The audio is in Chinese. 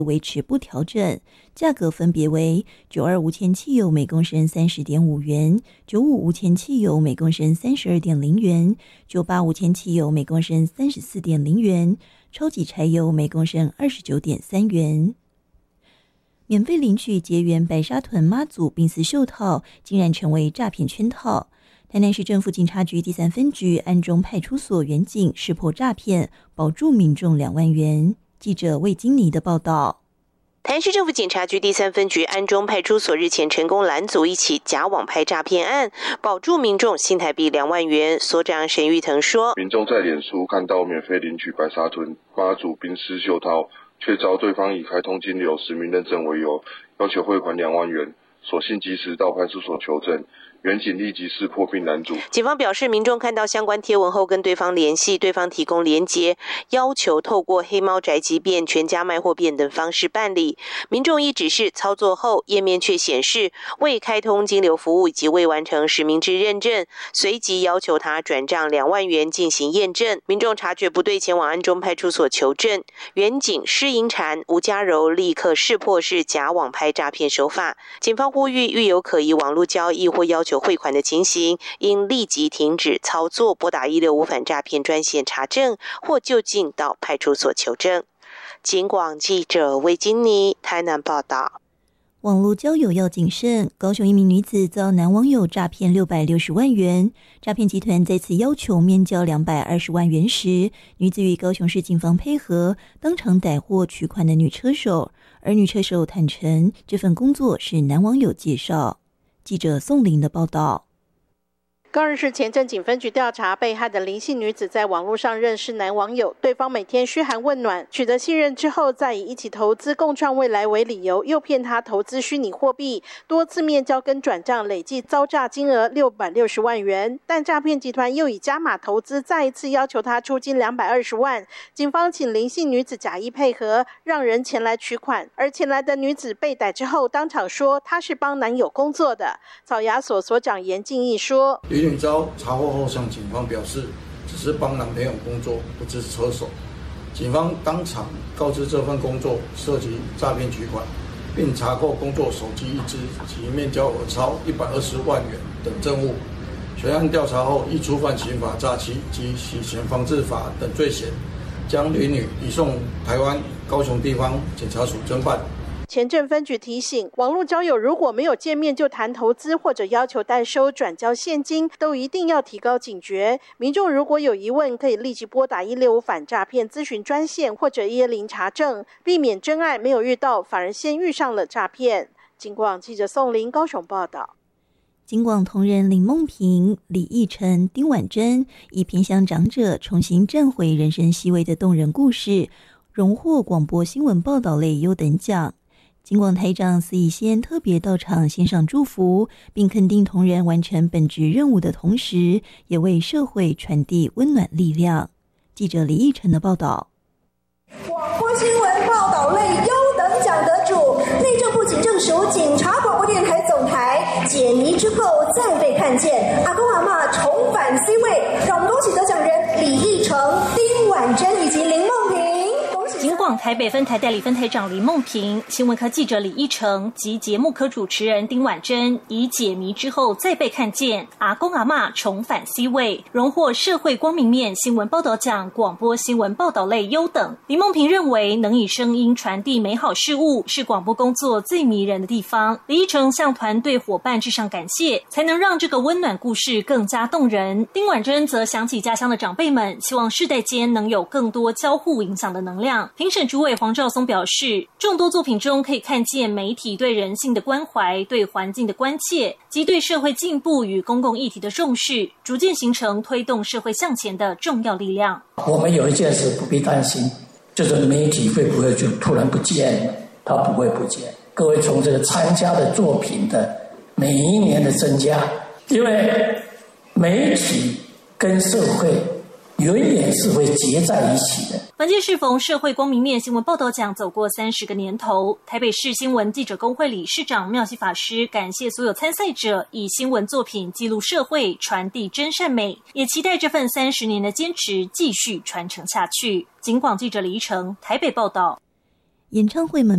维持不调整，价格分别为92无铅汽油每公升 30.5 元，95无铅汽油每公升 32.0 元，98无铅汽油每公升 34.0 元，超级柴油每公升 29.3 元。免费领取结缘白沙屯妈祖冰丝袖套，竟然成为诈骗圈套。台南市政府警察局第3分局安中派出所员警识破诈骗，保住民众2万元。记者魏金妮的报道。 台南市政府警察局第3分局安中派出所日前成功拦阻一起假网拍诈骗案，保住民众新台币2万元。所长沈玉腾说， 民众在脸书看到免费领取白沙屯妈祖冰丝袖套，却遭对方以开通金流实名认证为由，要求汇款2万元，所幸及时到派出所求证。员警立即识破并拦阻。 警方表示，民众看到相关贴文后跟对方联系，对方提供连结，要求透过黑猫宅急便、全家卖货便等方式办理。民众依指示操作后，页面却显示未开通金流服务以及未完成实名制认证，随即要求他转账2万元进行验证。民众察觉不对，前往安中派出所求证。员警施银婵、吴家柔立刻识破是假网拍诈骗手法。警方呼吁，遇有可疑网络交易或要求汇款的情形，应立即停止操作，拨打165反诈骗专线查证，或就近到派出所求证。警广记者魏金妮台南报道。 网络交友要谨慎，高雄一名女子遭男网友诈骗660万元，诈骗集团再次要求面交220万元时，女子与高雄市警方配合，当场逮获取款的女车手，而女车手坦承这份工作是男网友介绍。记者宋玲的报道。 高雄市前镇警分局调查，被害的林姓女子在网络上认识男网友，对方每天嘘寒问暖，取得信任之后，再以一起投资共创未来为理由，诱骗他投资虚拟货币，多次面交跟转账，累计遭诈金额660万元。但诈骗集团又以加码投资，再一次要求他出金220万。警方请林姓女子假意配合，让人前来取款，而前来的女子被逮之后，当场说她是帮男友工作的。草衙所所长严敬义说， 李女遭查获后向警方表示，只是帮男朋友工作，不是车手。警方当场告知这份工作涉及诈骗取款，并查扣工作手机1支及面交额超120万元等证物。全案调查后，依触犯刑法诈欺及洗钱防治法等罪嫌，将李女移送台湾高雄地方检察署侦办。 前镇分局提醒，网络交友如果没有见面就谈投资或者要求代收转交现金，都一定要提高警觉。民众如果有疑问，可以立即拨打165反诈骗咨询专线或者110查证，避免真爱没有遇到，反而先遇上了诈骗。警广记者宋玲高雄报道。 警广同仁林梦萍、李义成、丁婉珍以偏乡长者重新站回人生细微的动人故事，荣获广播新闻报道类优等奖。警广台长司以先特别到场献上祝福，并肯定同仁完成本职任务的同时，也为社会传递温暖力量。记者李义成的报道。 广播新闻报道类优等奖得主，内政部警政署警察广播电台总台解谜之后再被看见，阿公阿嬷重返 C 位，让我们恭喜得奖人李义成、丁婉珍以及林梦萍。 警广台北分台代理分台长林梦萍、新闻科记者李义成及节目科主持人丁婉珍以解谜之后再被看见，阿公阿嬷重返 C 位，荣获社会光明面新闻报道奖广播新闻报道类优等。林梦萍认为，能以声音传递美好事物是广播工作最迷人的地方。李义成向团队伙伴致上感谢，才能让这个温暖故事更加动人。丁婉珍则想起家乡的长辈们，希望世代间能有更多交互影响的能量。评审主委黄兆松表示，众多作品中可以看见媒体对人性的关怀、对环境的关切及对社会进步与公共议题的重视，逐渐形成推动社会向前的重要力量。 我们有一件事不必担心，就是媒体会不会就突然不见了？它不会不见。各位从这个参加的作品的每一年的增加，因为媒体跟社会永远是会结在一起的。 本届适逢社会光明面新闻报道奖走过30个年头，台北市新闻记者工会理事长妙熙法师感谢所有参赛者以新闻作品记录社会，传递真善美，也期待这份30年的坚持继续传承下去。警广记者李依成台北报道。 演唱会门